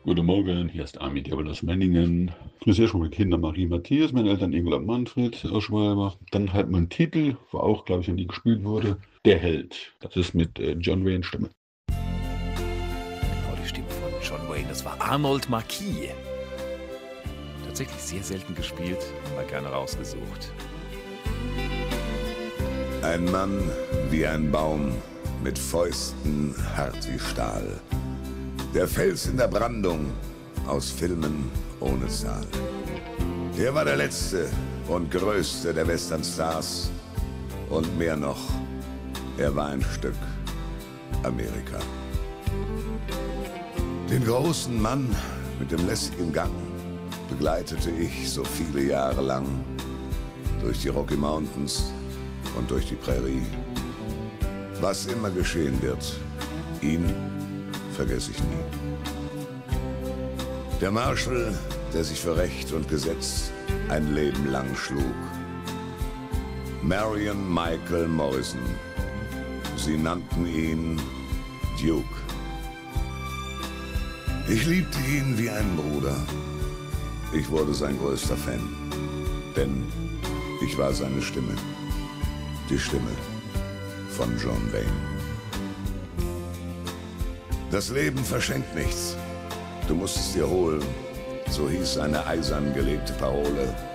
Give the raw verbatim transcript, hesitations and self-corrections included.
Guten Morgen, hier ist Armin Diabel aus Menningen. Ich grüße schon meine Kinder Marie Matthias, meine Eltern Ingela und Manfred aus Schwalbach. Dann halt mein Titel, wo auch, glaube ich, an die gespielt wurde, Der Held. Das ist mit äh, John Wayne Stimme. Genau, die Stimme von John Wayne. Das war Arnold Marquis. Tatsächlich sehr selten gespielt, haben wir gerne rausgesucht. Ein Mann wie ein Baum, mit Fäusten hart wie Stahl. Der Fels in der Brandung, aus Filmen ohne Zahl. Er war der letzte und größte der Westernstars. Und mehr noch, er war ein Stück Amerika. Den großen Mann mit dem lässigen Gang begleitete ich so viele Jahre lang durch die Rocky Mountains und durch die Prärie. Was immer geschehen wird, ihn vergesse ich nie. Der Marshal, der sich für Recht und Gesetz ein Leben lang schlug. Marion Michael Morrison. Sie nannten ihn Duke. Ich liebte ihn wie einen Bruder. Ich wurde sein größter Fan, denn ich war seine Stimme. Die Stimme von John Wayne. Das Leben verschenkt nichts. Du musst es dir holen. So hieß seine eisern gelegte Parole.